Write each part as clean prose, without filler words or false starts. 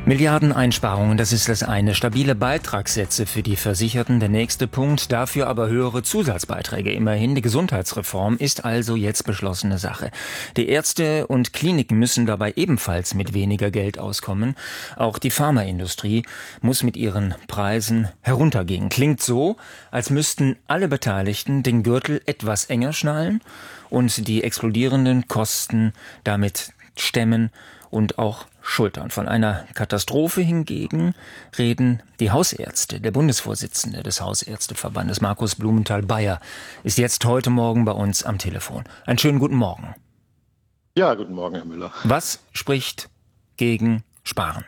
Milliardeneinsparungen, das ist das eine. Stabile Beitragssätze für die Versicherten, der nächste Punkt. Dafür aber höhere Zusatzbeiträge. Immerhin, die Gesundheitsreform ist also jetzt beschlossene Sache. Die Ärzte und Kliniken müssen dabei ebenfalls mit weniger Geld auskommen. Auch die Pharmaindustrie muss mit ihren Preisen heruntergehen. Klingt so, als müssten alle Beteiligten den Gürtel etwas enger schnallen und die explodierenden Kosten damit stemmen und auch schultern. Von einer Katastrophe hingegen reden die Hausärzte. Der Bundesvorsitzende des Hausärzteverbandes, Markus Blumenthal-Beyer, ist jetzt heute Morgen bei uns am Telefon. Einen schönen guten Morgen. Ja, guten Morgen, Herr Müller. Was spricht gegen Sparen?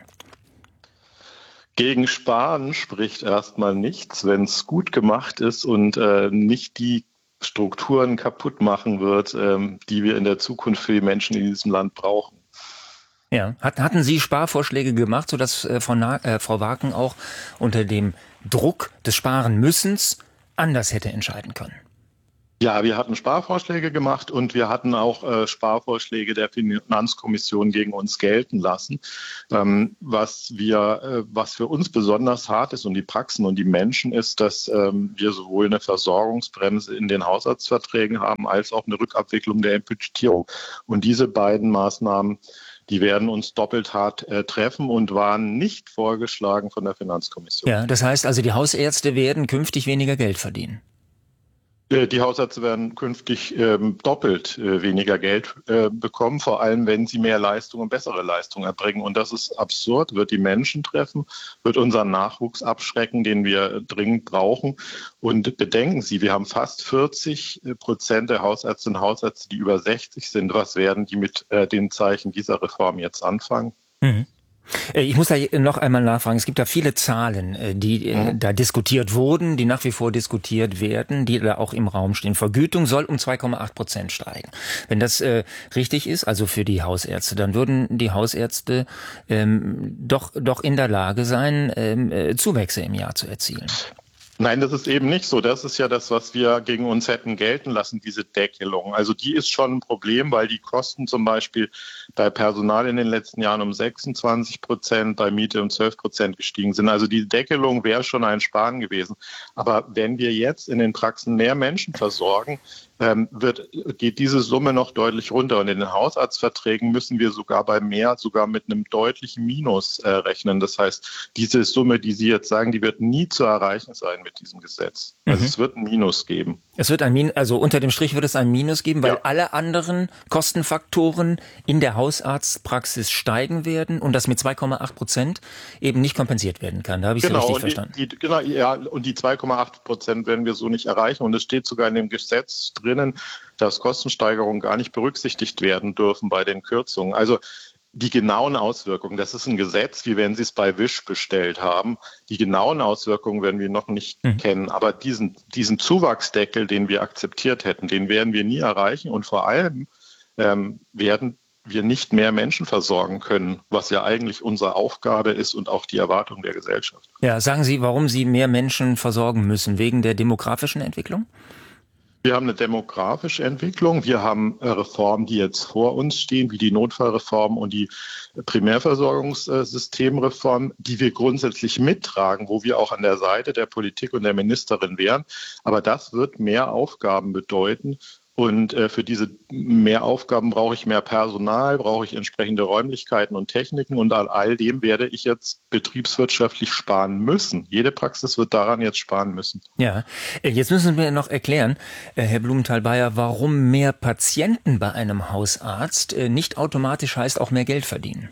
Gegen Sparen spricht erstmal nichts, wenn es gut gemacht ist und nicht die Strukturen kaputt machen wird, die wir in der Zukunft für die Menschen in diesem Land brauchen. Ja, hatten Sie Sparvorschläge gemacht, sodass Frau Waken auch unter dem Druck des Sparen-Müssens anders hätte entscheiden können? Ja, wir hatten Sparvorschläge gemacht und wir hatten auch Sparvorschläge der Finanzkommission gegen uns gelten lassen. Was für uns besonders hart ist und die Praxen und die Menschen ist, dass wir sowohl eine Versorgungsbremse in den Hausarztverträgen haben, als auch eine Rückabwicklung der Budgetierung. Und diese beiden Maßnahmen, die werden uns doppelt hart treffen und waren nicht vorgeschlagen von der Finanzkommission. Ja, das heißt also, die Hausärzte werden künftig weniger Geld verdienen. Die Hausärzte werden künftig doppelt weniger Geld bekommen, vor allem wenn sie mehr Leistung und bessere Leistung erbringen. Und das ist absurd, wird die Menschen treffen, wird unseren Nachwuchs abschrecken, den wir dringend brauchen. Und bedenken Sie, wir haben fast 40% der Hausärztinnen und Hausärzte, die über 60 sind. Was werden die mit den Zeichen dieser Reform jetzt anfangen? Mhm. Ich muss da noch einmal nachfragen. Es gibt da viele Zahlen, die da diskutiert wurden, die nach wie vor diskutiert werden, die da auch im Raum stehen. Vergütung soll um 2,8% steigen. Wenn das richtig ist, also für die Hausärzte, dann würden die Hausärzte doch in der Lage sein, Zuwächse im Jahr zu erzielen. Nein, das ist eben nicht so. Das ist ja das, was wir gegen uns hätten gelten lassen, diese Deckelung. Also die ist schon ein Problem, weil die Kosten zum Beispiel bei Personal in den letzten Jahren um 26%, bei Miete um 12% gestiegen sind. Also die Deckelung wäre schon ein Sparen gewesen. Aber wenn wir jetzt in den Praxen mehr Menschen versorgen, geht diese Summe noch deutlich runter. Und in den Hausarztverträgen müssen wir sogar mit einem deutlichen Minus rechnen. Das heißt, diese Summe, die Sie jetzt sagen, die wird nie zu erreichen sein mit diesem Gesetz. Also es wird ein Minus geben. Es wird also unter dem Strich wird es ein Minus geben, weil alle anderen Kostenfaktoren in der Hausarztpraxis steigen werden und das mit 2,8% eben nicht kompensiert werden kann. Da habe ich Sie richtig verstanden. Und die 2,8% werden wir so nicht erreichen. Und es steht sogar in dem Gesetz drinnen, dass Kostensteigerungen gar nicht berücksichtigt werden dürfen bei den Kürzungen. Also die genauen Auswirkungen, das ist ein Gesetz, wie wenn Sie es bei Wish bestellt haben. Die genauen Auswirkungen werden wir noch nicht kennen. Aber diesen Zuwachsdeckel, den wir akzeptiert hätten, den werden wir nie erreichen. Und vor allem werden wir nicht mehr Menschen versorgen können, was ja eigentlich unsere Aufgabe ist und auch die Erwartung der Gesellschaft. Ja, sagen Sie, warum Sie mehr Menschen versorgen müssen? Wegen der demografischen Entwicklung? Wir haben eine demografische Entwicklung. Wir haben Reformen, die jetzt vor uns stehen, wie die Notfallreform und die Primärversorgungssystemreform, die wir grundsätzlich mittragen, wo wir auch an der Seite der Politik und der Ministerin wären. Aber das wird mehr Aufgaben bedeuten. Und für diese Mehraufgaben brauche ich mehr Personal, brauche ich entsprechende Räumlichkeiten und Techniken. Und an all dem werde ich jetzt betriebswirtschaftlich sparen müssen. Jede Praxis wird daran jetzt sparen müssen. Ja, jetzt müssen wir noch erklären, Herr Blumenthal-Beyer, warum mehr Patienten bei einem Hausarzt nicht automatisch heißt auch mehr Geld verdienen.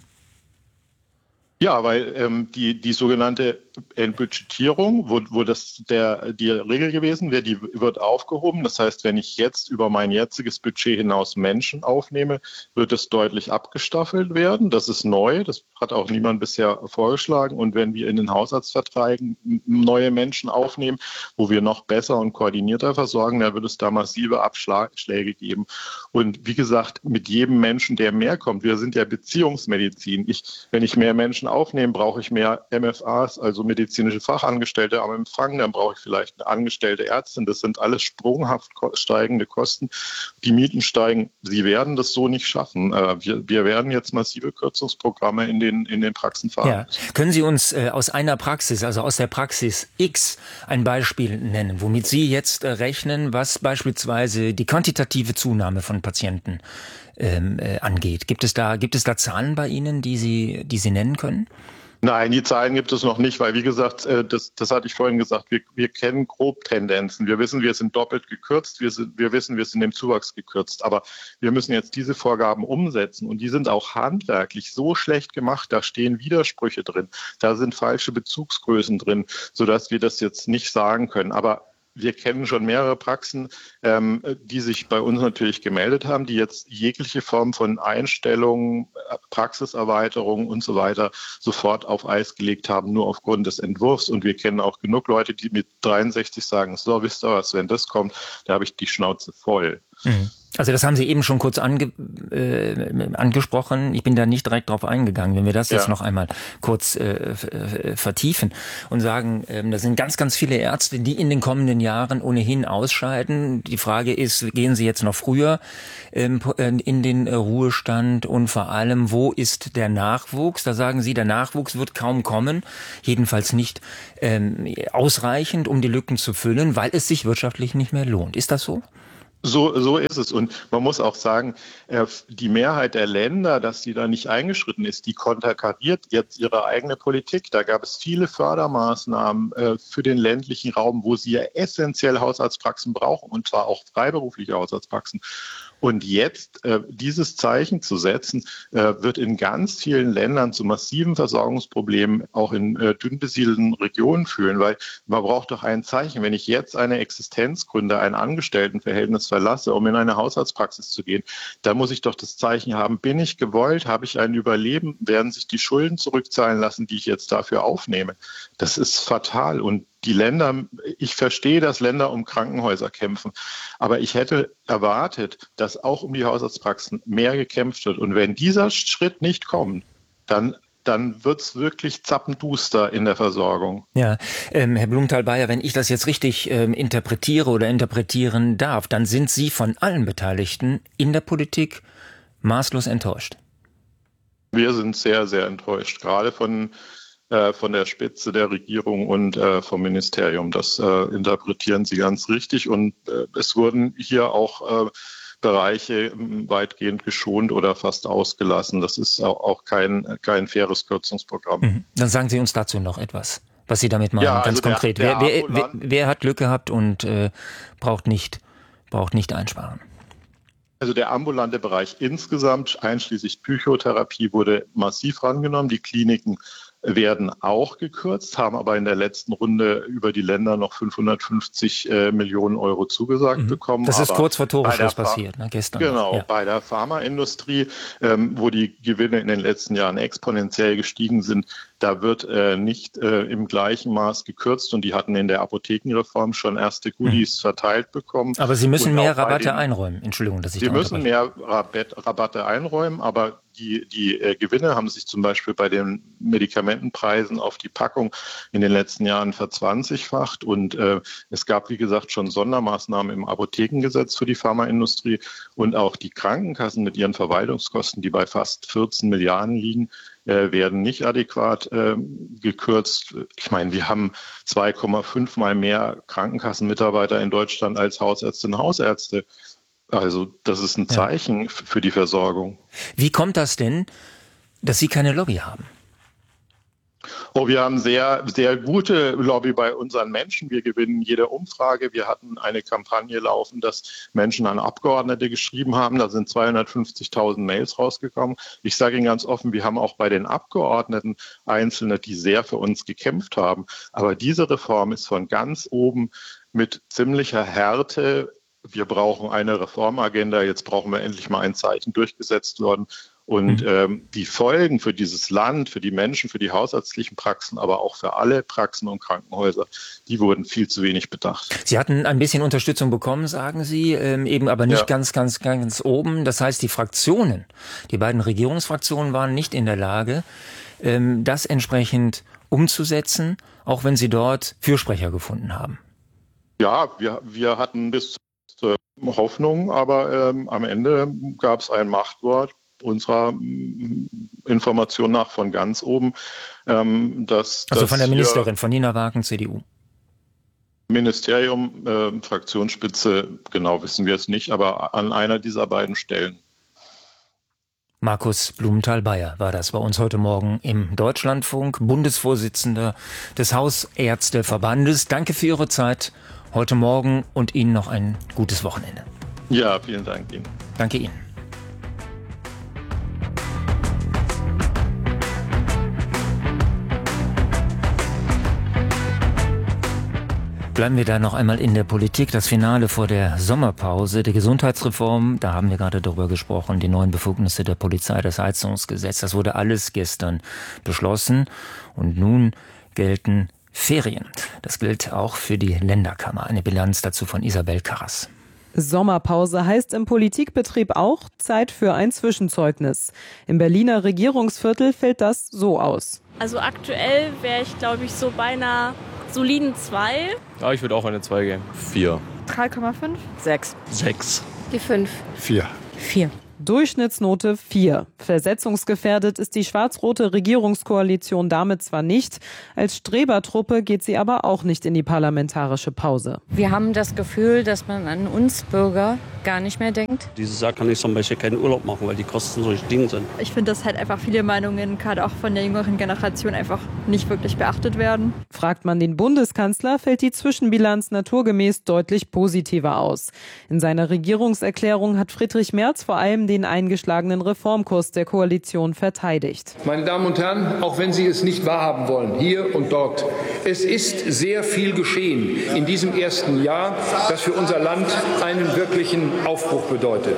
Ja, weil die sogenannte Entbudgetierung, wo das die Regel gewesen wäre, die wird aufgehoben. Das heißt, wenn ich jetzt über mein jetziges Budget hinaus Menschen aufnehme, wird es deutlich abgestaffelt werden. Das ist neu, das hat auch niemand bisher vorgeschlagen. Und wenn wir in den Hausarztverträgen neue Menschen aufnehmen, wo wir noch besser und koordinierter versorgen, dann wird es da massive Abschläge geben. Und wie gesagt, mit jedem Menschen, der mehr kommt, wir sind ja Beziehungsmedizin. Wenn ich mehr Menschen aufnehmen, brauche ich mehr MFAs, also medizinische Fachangestellte am Empfang, dann brauche ich vielleicht eine angestellte Ärztin. Das sind alles sprunghaft steigende Kosten. Die Mieten steigen. Sie werden das so nicht schaffen. Wir werden jetzt massive Kürzungsprogramme in den Praxen fahren. Ja. Können Sie uns aus einer Praxis, also aus der Praxis X, ein Beispiel nennen, womit Sie jetzt rechnen, was beispielsweise die quantitative Zunahme von Patienten angeht? Gibt es da Zahlen bei Ihnen, die Sie nennen können? Nein, die Zahlen gibt es noch nicht, weil, wie gesagt, das hatte ich vorhin gesagt, wir kennen grob Tendenzen. Wir wissen, wir sind doppelt gekürzt, wir wissen, wir sind im Zuwachs gekürzt, aber wir müssen jetzt diese Vorgaben umsetzen und die sind auch handwerklich so schlecht gemacht, da stehen Widersprüche drin, da sind falsche Bezugsgrößen drin, sodass wir das jetzt nicht sagen können. Aber wir kennen schon mehrere Praxen, die sich bei uns natürlich gemeldet haben, die jetzt jegliche Form von Einstellungen, Praxiserweiterung und so weiter sofort auf Eis gelegt haben, nur aufgrund des Entwurfs. Und wir kennen auch genug Leute, die mit 63 sagen, so, wisst ihr was, wenn das kommt, da habe ich die Schnauze voll. Mhm. Also das haben Sie eben schon kurz angesprochen. Ich bin da nicht direkt drauf eingegangen. Wenn wir das jetzt noch einmal kurz vertiefen und sagen, da sind ganz, ganz viele Ärzte, die in den kommenden Jahren ohnehin ausscheiden. Die Frage ist, gehen sie jetzt noch früher in den Ruhestand und vor allem, wo ist der Nachwuchs? Da sagen Sie, der Nachwuchs wird kaum kommen, jedenfalls nicht ausreichend, um die Lücken zu füllen, weil es sich wirtschaftlich nicht mehr lohnt. Ist das so? So ist es. Und man muss auch sagen, die Mehrheit der Länder, dass die da nicht eingeschritten ist, die konterkariert jetzt ihre eigene Politik. Da gab es viele Fördermaßnahmen für den ländlichen Raum, wo sie ja essentiell Hausarztpraxen brauchen, und zwar auch freiberufliche Hausarztpraxen. Und jetzt dieses Zeichen zu setzen, wird in ganz vielen Ländern zu massiven Versorgungsproblemen auch in dünn besiedelten Regionen führen, weil man braucht doch ein Zeichen. Wenn ich jetzt eine Existenz gründe, ein Angestelltenverhältnis verlasse, um in eine Hausarztpraxis zu gehen, da muss ich doch das Zeichen haben, bin ich gewollt, habe ich ein Überleben, werden sich die Schulden zurückzahlen lassen, die ich jetzt dafür aufnehme. Das ist fatal. Und die Länder, ich verstehe, dass Länder um Krankenhäuser kämpfen, aber ich hätte erwartet, dass auch um die Hausarztpraxen mehr gekämpft wird. Und wenn dieser Schritt nicht kommt, dann wird's wirklich zappenduster in der Versorgung. Ja, Herr Blumenthal-Bayer, wenn ich das jetzt richtig interpretiere oder interpretieren darf, dann sind Sie von allen Beteiligten in der Politik maßlos enttäuscht. Wir sind sehr, sehr enttäuscht, gerade von der Spitze der Regierung und vom Ministerium. Das interpretieren Sie ganz richtig. Und es wurden hier auch Bereiche weitgehend geschont oder fast ausgelassen. Das ist auch kein faires Kürzungsprogramm. Dann sagen Sie uns dazu noch etwas, was Sie damit meinen, ja, ganz also konkret. Wer hat Glück gehabt und braucht nicht einsparen? Also der ambulante Bereich insgesamt, einschließlich Psychotherapie, wurde massiv rangenommen. Die Kliniken werden auch gekürzt, haben aber in der letzten Runde über die Länder noch 550 Millionen Euro zugesagt bekommen. Das ist aber kurz vor Toresschluss passiert, gestern. Genau, ja. Bei der Pharmaindustrie, wo die Gewinne in den letzten Jahren exponentiell gestiegen sind, da wird nicht im gleichen Maß gekürzt, und die hatten in der Apothekenreform schon erste Goodies verteilt bekommen. Aber Sie müssen mehr Rabatte einräumen. Entschuldigung, dass ich Sie müssen mehr Rabatte einräumen, aber die Gewinne haben sich zum Beispiel bei den Medikamentenpreisen auf die Packung in den letzten Jahren verzwanzigfacht, und es gab, wie gesagt, schon Sondermaßnahmen im Apothekengesetz für die Pharmaindustrie, und auch die Krankenkassen mit ihren Verwaltungskosten, die bei fast 14 Milliarden liegen, werden nicht adäquat gekürzt. Ich meine, wir haben 2,5 Mal mehr Krankenkassenmitarbeiter in Deutschland als Hausärztinnen und Hausärzte. Also das ist ein Zeichen für die Versorgung. Wie kommt das denn, dass Sie keine Lobby haben? Oh, wir haben sehr, sehr gute Lobby bei unseren Menschen. Wir gewinnen jede Umfrage. Wir hatten eine Kampagne laufen, dass Menschen an Abgeordnete geschrieben haben. Da sind 250.000 Mails rausgekommen. Ich sage Ihnen ganz offen, wir haben auch bei den Abgeordneten Einzelne, die sehr für uns gekämpft haben. Aber diese Reform ist von ganz oben mit ziemlicher Härte. Wir brauchen eine Reformagenda. Jetzt brauchen wir endlich mal ein Zeichen durchgesetzt worden. Und die Folgen für dieses Land, für die Menschen, für die hausärztlichen Praxen, aber auch für alle Praxen und Krankenhäuser, die wurden viel zu wenig bedacht. Sie hatten ein bisschen Unterstützung bekommen, sagen Sie, eben aber nicht ganz oben. Das heißt, die beiden Regierungsfraktionen waren nicht in der Lage, das entsprechend umzusetzen, auch wenn Sie dort Fürsprecher gefunden haben? Ja, wir hatten bis zur Hoffnung, aber am Ende gab es ein Machtwort unserer Information nach von ganz oben. Von der Ministerin, von Nina Wagen, CDU. Ministerium, Fraktionsspitze, genau wissen wir es nicht, aber an einer dieser beiden Stellen. Markus Blumenthal-Bayer war das bei uns heute Morgen im Deutschlandfunk, Bundesvorsitzender des Hausärzteverbandes. Danke für Ihre Zeit heute Morgen und Ihnen noch ein gutes Wochenende. Ja, vielen Dank Ihnen. Danke Ihnen. Bleiben wir da noch einmal in der Politik. Das Finale vor der Sommerpause der Gesundheitsreform, da haben wir gerade darüber gesprochen, die neuen Befugnisse der Polizei, das Heizungsgesetz, das wurde alles gestern beschlossen und nun gelten Ferien. Das gilt auch für die Länderkammer. Eine Bilanz dazu von Isabel Karras. Sommerpause heißt im Politikbetrieb auch Zeit für ein Zwischenzeugnis. Im Berliner Regierungsviertel fällt das so aus. Also aktuell wäre ich, glaube ich, so bei einer soliden 2. Ja, ich würde auch eine 2 geben. 4. 3,5. 6. 6. Die 5. 4. 4. Durchschnittsnote 4. Versetzungsgefährdet ist die schwarz-rote Regierungskoalition damit zwar nicht, als Strebertruppe geht sie aber auch nicht in die parlamentarische Pause. Wir haben das Gefühl, dass man an uns Bürger gar nicht mehr denkt. Dieses Jahr kann ich zum Beispiel keinen Urlaub machen, weil die Kosten so gestiegen sind. Ich finde, dass halt einfach viele Meinungen, gerade auch von der jüngeren Generation, einfach nicht wirklich beachtet werden. Fragt man den Bundeskanzler, fällt die Zwischenbilanz naturgemäß deutlich positiver aus. In seiner Regierungserklärung hat Friedrich Merz vor allem den eingeschlagenen Reformkurs der Koalition verteidigt. Meine Damen und Herren, auch wenn Sie es nicht wahrhaben wollen, hier und dort, es ist sehr viel geschehen in diesem ersten Jahr, das für unser Land einen wirklichen Aufbruch bedeutet.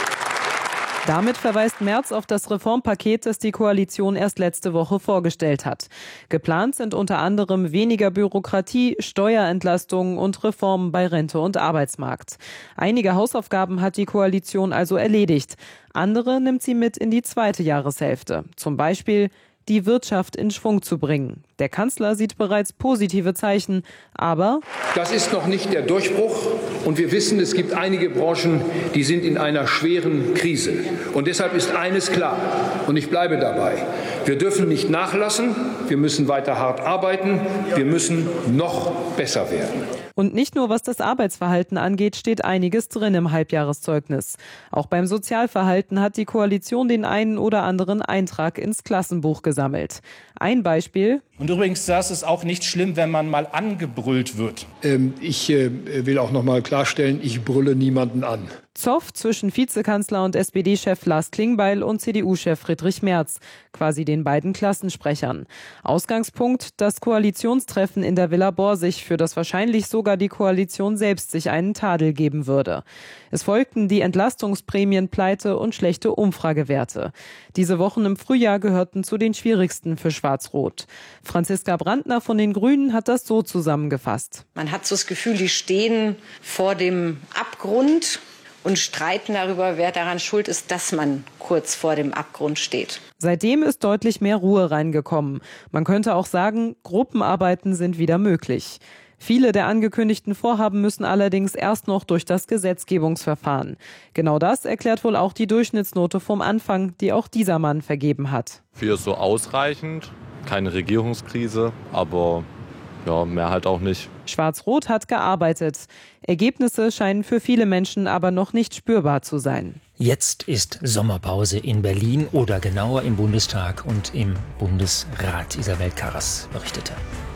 Damit verweist Merz auf das Reformpaket, das die Koalition erst letzte Woche vorgestellt hat. Geplant sind unter anderem weniger Bürokratie, Steuerentlastungen und Reformen bei Rente und Arbeitsmarkt. Einige Hausaufgaben hat die Koalition also erledigt. Andere nimmt sie mit in die zweite Jahreshälfte. Zum Beispiel die Wirtschaft in Schwung zu bringen. Der Kanzler sieht bereits positive Zeichen, aber das ist noch nicht der Durchbruch und wir wissen, es gibt einige Branchen, die sind in einer schweren Krise. Und deshalb ist eines klar und ich bleibe dabei. Wir dürfen nicht nachlassen, wir müssen weiter hart arbeiten, wir müssen noch besser werden. Und nicht nur was das Arbeitsverhalten angeht, steht einiges drin im Halbjahreszeugnis. Auch beim Sozialverhalten hat die Koalition den einen oder anderen Eintrag ins Klassenbuch gesammelt. Ein Beispiel. Und übrigens, das ist auch nicht schlimm, wenn man mal angebrüllt wird. Ich will auch noch mal klarstellen, ich brülle niemanden an. Zoff zwischen Vizekanzler und SPD-Chef Lars Klingbeil und CDU-Chef Friedrich Merz, quasi den beiden Klassensprechern. Ausgangspunkt, das Koalitionstreffen in der Villa Borsig, für das wahrscheinlich sogar die Koalition selbst sich einen Tadel geben würde. Es folgten die Entlastungsprämienpleite und schlechte Umfragewerte. Diese Wochen im Frühjahr gehörten zu den schwierigsten für Schwarz-Rot. Franziska Brandner von den Grünen hat das so zusammengefasst. Man hat so das Gefühl, die stehen vor dem Abgrund und streiten darüber, wer daran schuld ist, dass man kurz vor dem Abgrund steht. Seitdem ist deutlich mehr Ruhe reingekommen. Man könnte auch sagen, Gruppenarbeiten sind wieder möglich. Viele der angekündigten Vorhaben müssen allerdings erst noch durch das Gesetzgebungsverfahren. Genau das erklärt wohl auch die Durchschnittsnote vom Anfang, die auch dieser Mann vergeben hat. 4 ist so ausreichend, keine Regierungskrise, aber ja, mehr halt auch nicht. Schwarz-Rot hat gearbeitet. Ergebnisse scheinen für viele Menschen aber noch nicht spürbar zu sein. Jetzt ist Sommerpause in Berlin oder genauer im Bundestag und im Bundesrat. Isabel Karras berichtete.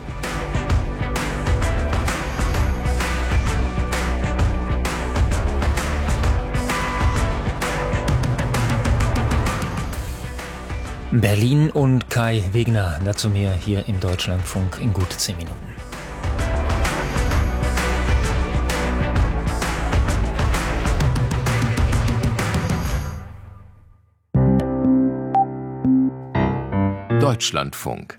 Berlin und Kai Wegner, dazu mehr hier im Deutschlandfunk in gut 10 Minuten. Deutschlandfunk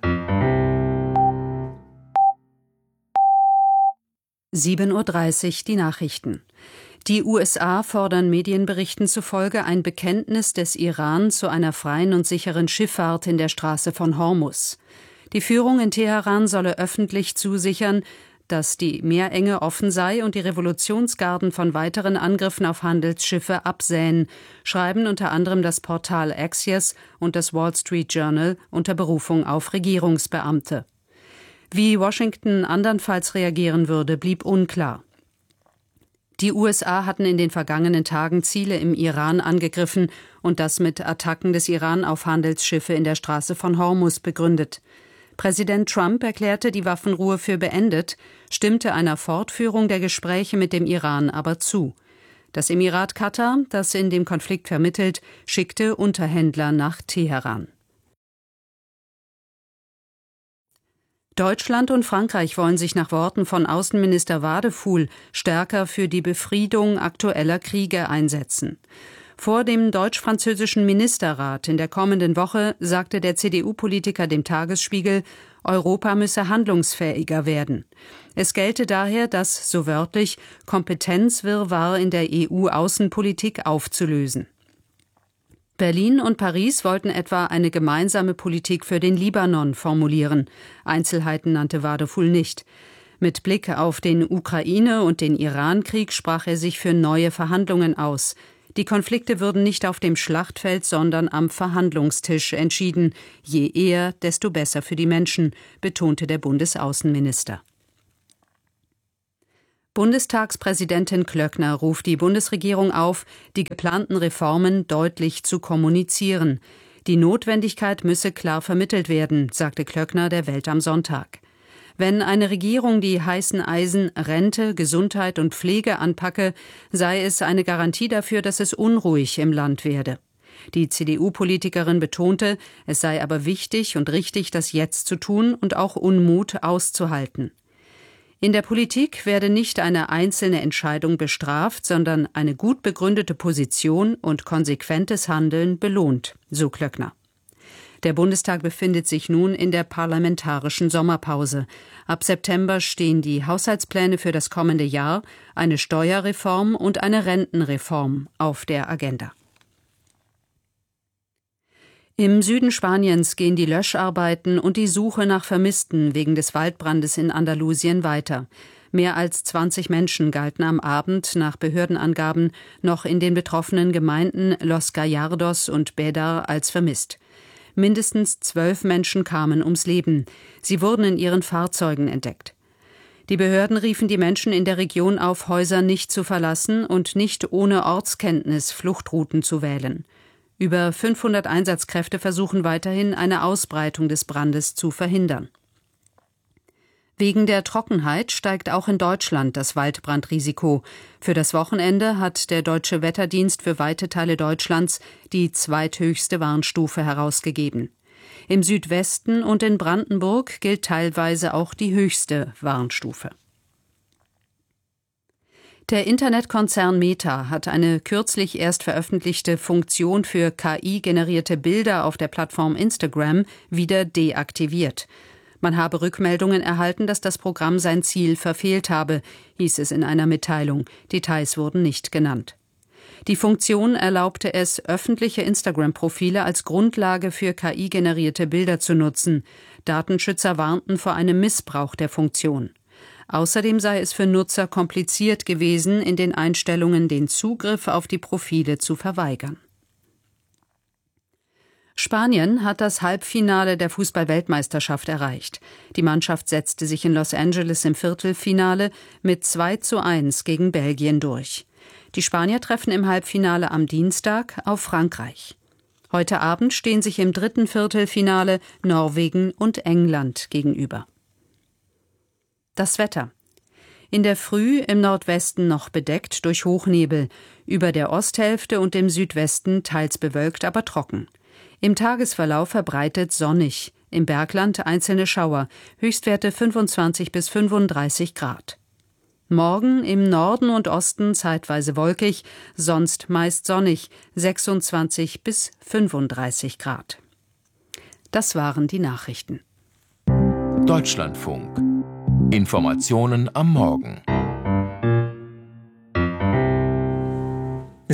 7:30 Uhr die Nachrichten. Die USA fordern Medienberichten zufolge ein Bekenntnis des Iran zu einer freien und sicheren Schifffahrt in der Straße von Hormuz. Die Führung in Teheran solle öffentlich zusichern, dass die Meerenge offen sei und die Revolutionsgarden von weiteren Angriffen auf Handelsschiffe absähen, schreiben unter anderem das Portal Axios und das Wall Street Journal unter Berufung auf Regierungsbeamte. Wie Washington andernfalls reagieren würde, blieb unklar. Die USA hatten in den vergangenen Tagen Ziele im Iran angegriffen und das mit Attacken des Iran auf Handelsschiffe in der Straße von Hormuz begründet. Präsident Trump erklärte die Waffenruhe für beendet, stimmte einer Fortführung der Gespräche mit dem Iran aber zu. Das Emirat Katar, das in dem Konflikt vermittelt, schickte Unterhändler nach Teheran. Deutschland und Frankreich wollen sich nach Worten von Außenminister Wadefuhl stärker für die Befriedung aktueller Kriege einsetzen. Vor dem deutsch-französischen Ministerrat in der kommenden Woche sagte der CDU-Politiker dem Tagesspiegel, Europa müsse handlungsfähiger werden. Es gelte daher, das, so wörtlich, Kompetenzwirrwarr in der EU-Außenpolitik aufzulösen. Berlin und Paris wollten etwa eine gemeinsame Politik für den Libanon formulieren. Einzelheiten nannte Wadefuhl nicht. Mit Blick auf den Ukraine- und den Iran-Krieg sprach er sich für neue Verhandlungen aus. Die Konflikte würden nicht auf dem Schlachtfeld, sondern am Verhandlungstisch entschieden. Je eher, desto besser für die Menschen, betonte der Bundesaußenminister. Bundestagspräsidentin Klöckner ruft die Bundesregierung auf, die geplanten Reformen deutlich zu kommunizieren. Die Notwendigkeit müsse klar vermittelt werden, sagte Klöckner der Welt am Sonntag. Wenn eine Regierung die heißen Eisen Rente, Gesundheit und Pflege anpacke, sei es eine Garantie dafür, dass es unruhig im Land werde. Die CDU-Politikerin betonte, es sei aber wichtig und richtig, das jetzt zu tun und auch Unmut auszuhalten. In der Politik werde nicht eine einzelne Entscheidung bestraft, sondern eine gut begründete Position und konsequentes Handeln belohnt, so Klöckner. Der Bundestag befindet sich nun in der parlamentarischen Sommerpause. Ab September stehen die Haushaltspläne für das kommende Jahr, eine Steuerreform und eine Rentenreform auf der Agenda. Im Süden Spaniens gehen die Löscharbeiten und die Suche nach Vermissten wegen des Waldbrandes in Andalusien weiter. Mehr als 20 Menschen galten am Abend nach Behördenangaben noch in den betroffenen Gemeinden Los Gallardos und Bédar als vermisst. Mindestens 12 Menschen kamen ums Leben. Sie wurden in ihren Fahrzeugen entdeckt. Die Behörden riefen die Menschen in der Region auf, Häuser nicht zu verlassen und nicht ohne Ortskenntnis Fluchtrouten zu wählen. Über 500 Einsatzkräfte versuchen weiterhin, eine Ausbreitung des Brandes zu verhindern. Wegen der Trockenheit steigt auch in Deutschland das Waldbrandrisiko. Für das Wochenende hat der Deutsche Wetterdienst für weite Teile Deutschlands die zweithöchste Warnstufe herausgegeben. Im Südwesten und in Brandenburg gilt teilweise auch die höchste Warnstufe. Der Internetkonzern Meta hat eine kürzlich erst veröffentlichte Funktion für KI-generierte Bilder auf der Plattform Instagram wieder deaktiviert. Man habe Rückmeldungen erhalten, dass das Programm sein Ziel verfehlt habe, hieß es in einer Mitteilung. Details wurden nicht genannt. Die Funktion erlaubte es, öffentliche Instagram-Profile als Grundlage für KI-generierte Bilder zu nutzen. Datenschützer warnten vor einem Missbrauch der Funktion. Außerdem sei es für Nutzer kompliziert gewesen, in den Einstellungen den Zugriff auf die Profile zu verweigern. Spanien hat das Halbfinale der Fußball-Weltmeisterschaft erreicht. Die Mannschaft setzte sich in Los Angeles im Viertelfinale mit 2:1 gegen Belgien durch. Die Spanier treffen im Halbfinale am Dienstag auf Frankreich. Heute Abend stehen sich im dritten Viertelfinale Norwegen und England gegenüber. Das Wetter. In der Früh im Nordwesten noch bedeckt durch Hochnebel, über der Osthälfte und im Südwesten teils bewölkt, aber trocken. Im Tagesverlauf verbreitet sonnig, im Bergland einzelne Schauer, Höchstwerte 25 bis 35 Grad. Morgen im Norden und Osten zeitweise wolkig, sonst meist sonnig, 26 bis 35 Grad. Das waren die Nachrichten. Deutschlandfunk. Informationen am Morgen.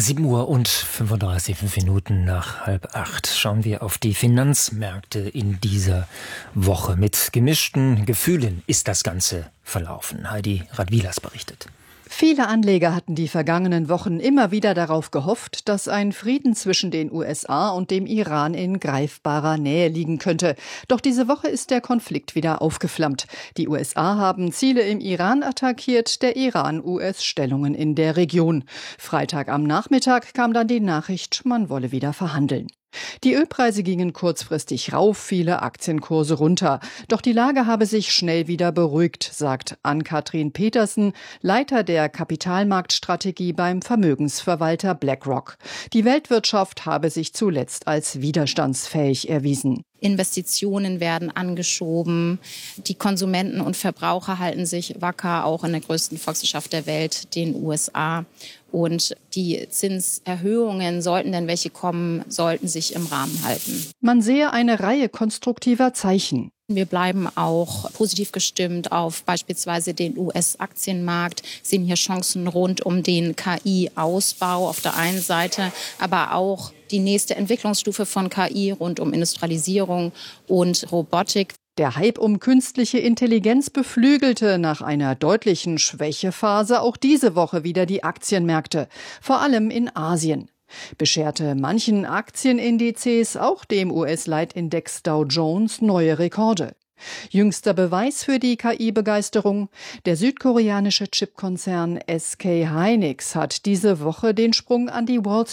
7:35 nach 7:30 schauen wir auf die Finanzmärkte in dieser Woche. Mit gemischten Gefühlen ist das Ganze verlaufen. Heidi Radwilas berichtet. Viele Anleger hatten die vergangenen Wochen immer wieder darauf gehofft, dass ein Frieden zwischen den USA und dem Iran in greifbarer Nähe liegen könnte. Doch diese Woche ist der Konflikt wieder aufgeflammt. Die USA haben Ziele im Iran attackiert, der Iran US-Stellungen in der Region. Freitag am Nachmittag kam dann die Nachricht, man wolle wieder verhandeln. Die Ölpreise gingen kurzfristig rauf, viele Aktienkurse runter. Doch die Lage habe sich schnell wieder beruhigt, sagt Ann-Kathrin Petersen, Leiter der Kapitalmarktstrategie beim Vermögensverwalter BlackRock. Die Weltwirtschaft habe sich zuletzt als widerstandsfähig erwiesen. Investitionen werden angeschoben. Die Konsumenten und Verbraucher halten sich wacker, auch in der größten Volkswirtschaft der Welt, den USA. Und die Zinserhöhungen, sollten denn welche kommen, sollten sich im Rahmen halten. Man sehe eine Reihe konstruktiver Zeichen. Wir bleiben auch positiv gestimmt auf beispielsweise den US-Aktienmarkt, sehen hier Chancen rund um den KI-Ausbau auf der einen Seite, aber auch die nächste Entwicklungsstufe von KI rund um Industrialisierung und Robotik. Der Hype um künstliche Intelligenz beflügelte nach einer deutlichen Schwächephase auch diese Woche wieder die Aktienmärkte, vor allem in Asien. Bescherte manchen Aktienindizes, auch dem US-Leitindex Dow Jones, neue Rekorde. Jüngster Beweis für die KI-Begeisterung: Der südkoreanische Chipkonzern SK Hynix hat diese Woche den Sprung an die Wall